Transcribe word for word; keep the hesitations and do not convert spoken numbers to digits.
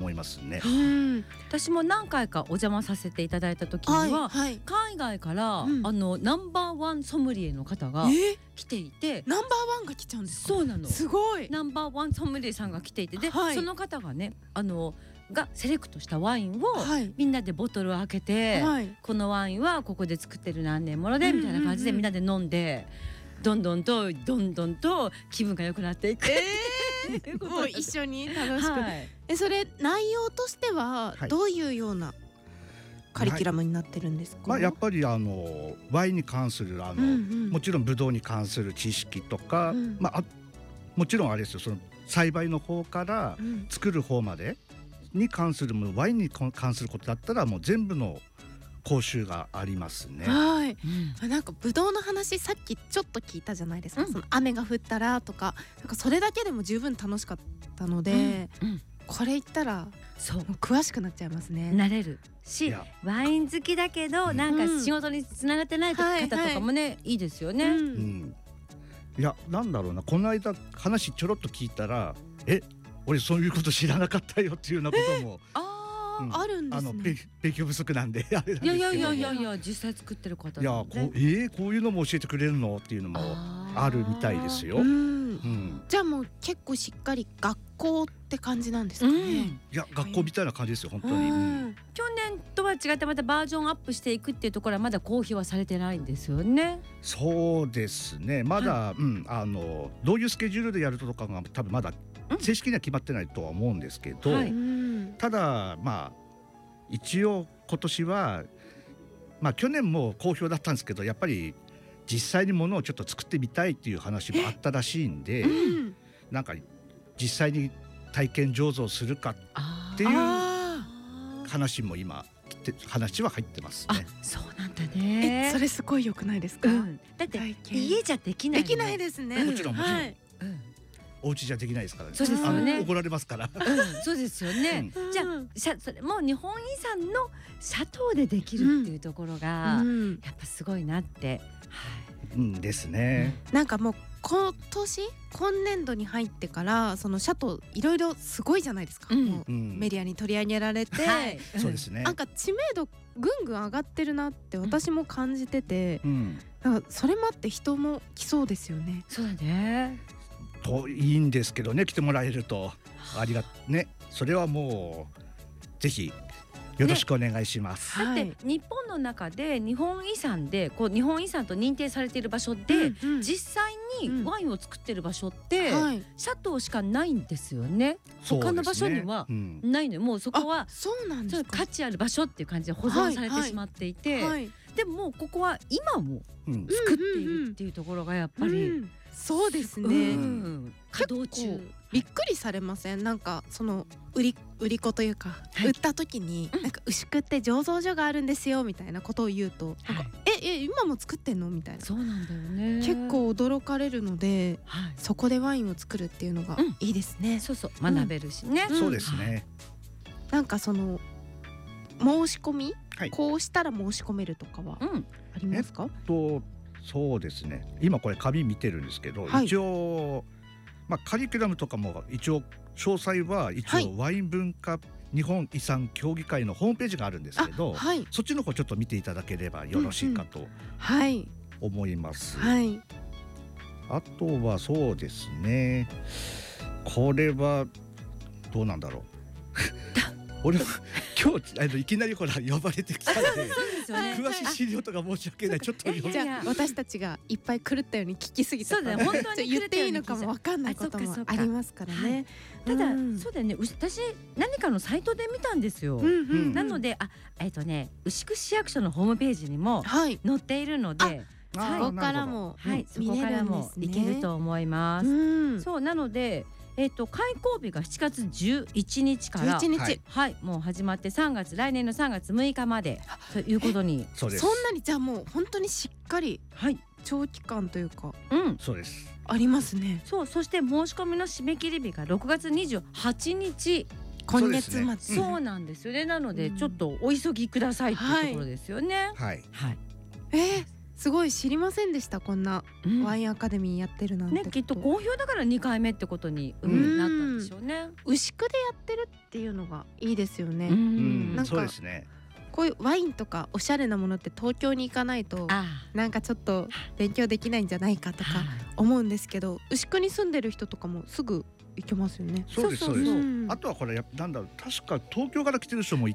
思いますね。 うん、 私も何回かお邪魔させていただいた時には、 はいはい、 海外から、 うん、 あのナンバーワンソムリエの方がえ来ていて、 ナンバーワンが来ちゃうんですか？ そうなの、 すごい。 ナンバーワンソムリエさんが来ていて、で、 はい、 その方がね、あのがセレクトしたワインを、はい、みんなでボトルを開けて、はい、このワインはここで作ってる何年もので、みたいな感じでみんなで飲んで、どんどんとどんどんと気分が良くなっていく、えー、もう一緒に楽しく、はい、えそれ内容としてはどういうようなカリキュラムになってるんですか？ まあ、やっぱりあのワインに関するあの、うんうん、もちろんブドウに関する知識とか、うん、まあ、もちろんあれですよ、その栽培の方から作る方までに関するもの、ワインに関することだったらもう全部の講習がありますね。 はい、うん、なんかブドウの話さっきちょっと聞いたじゃないですか、うん、その雨が降ったらとか、なんかそれだけでも十分楽しかったので、うんうん、これ言ったらそう詳しくなっちゃいますね。 なれるし、ワイン好きだけど、うん、なんか仕事につながってない方とかもね、はいはい、いいですよね、うんうん、 いや、なんだろうな、この間話ちょろっと聞いたら、え俺そういうこと知らなかったよっていうようなこともうん、あるんですね。 あの勉強不足なんであれなんですけど、 いやいやいやいや実際作ってる方、ね、 いやこう、えー、こういうのも教えてくれるのっていうのもあるみたいですよ。うん、 うん、じゃあもう結構しっかり学校って感じなんですかね。うん、いや学校みたいな感じですよ本当に、うん、 去年とは違ってまたバージョンアップしていくっていうところはまだ公表はされてないんですよね。 そうですね、まだ、はい、うん、あのどういうスケジュールでやるとかが多分まだ正式には決まってないとは思うんですけど、はい、ただまあ一応今年は、まあ、去年も好評だったんですけど、やっぱり実際に物をちょっと作ってみたいっていう話もあったらしいんで、うん、なんか実際に体験醸造するかっていう話も今話は入ってますね。 あ、そうなんだね。 えそれすごい良くないですか？ うん、だって家じゃできない、 ね、できないですね。 もちろんもちろん、はい、うん、お家じゃできないですからね。そうですよね。怒られますから。うん、 そうですよね。うん、じゃあシャそれもう日本遺産のシャトーでできるっていうところが、うん、やっぱすごいなって、 はい、うんですね。 なんかもう今年今年度に入ってからそのシャトーいろいろすごいじゃないですか。うん、もうメディアに取り上げられて、はい、 そうですね。 なんか知名度ぐんぐん上がってるなって私も感じてて、うん、だからそれもあって人も来そうですよね。 そうだね。 といいんですけどね、来てもらえるとありがね、それはもうぜひよろしくお願いします、 ね、だって日本の中で日本遺産でこう日本遺産と認定されている場所で、うんうん、実際にワインを作っている場所って、うんはい、シャトーしかないんですよね。他の場所にはないのよ、うん、もうそこはそうなんですか。 価値ある場所っていう感じで保存されてしまっていて、はいはい、でももうここは今も作っているっていうところがやっぱり、うんうんうん、 そうですね、うん、 稼働中。 びっくりされません？なんかその売り売り子というか、はい、売った時に、うん、なんか牛久って醸造所があるんですよみたいなことを言うと、はい、なんかええ今も作ってんのみたいな。 そうなんだよね。 結構驚かれるので、はい、そこでワインを作るっていうのがいいですね、うん、 そうそう学べるしね、 うん、そうですね。 なんかその申し込み、はい、こうしたら申し込めるとかはありますか？ えっとそうですね、今これ紙見てるんですけど、はい、一応、まあ、カリキュラムとかも一応詳細は一応ワイン文化日本遺産協議会のホームページがあるんですけど、はい、そっちの方ちょっと見ていただければよろしいかと思います、うんうんはい、あとはそうですね、これはどうなんだろう俺も今日あのいきなりほら呼ばれてきたので詳しい資料とか申し訳ない。ちょっとじゃあ私たちがいっぱい狂ったように聞きすぎたから、ね、本当に言っていいのかも分かんないこともありますからね。 ただ、うん、そうだよね、私何かのサイトで見たんですよ、うんうん、なのであえっとね牛久市役所のホームページにも載っているので、はい、 そこからも、 はい、そこからもいけると思います、うん、そうなのでえー、と開講日がしちがつじゅういちにちからじゅういちにち、 はい、もう始まってさんがつ来年のさんがつむいかまでということに。 そうです。 そんなにじゃあもう本当にしっかり長期間というか、 うん、 そうですありますね。 そう、そして申し込みの締め切り日がろくがつにじゅうはちにち、 今月末。 そうですね、そうなんですよね。なのでちょっとお急ぎくださいっていうところですよね。 はい、 はい、 えーすごい知りませんでした。こんなワインアカデミーやってるなんて、 ね、きっと好評だからにかいめってことに、うん、なったんででしょうね。 牛久でやってるっていうのがいいですよね。 うん、 なんかそうですね。 こういうワインとかおしゃれなものって東京に行かないとなんかちょっと勉強できないんじゃないかとか思うんですけど、牛久に住んでる人とかもすぐ行けますよね。 そうですそうです。あとはこれなんだろう、確か東京から来てる人もい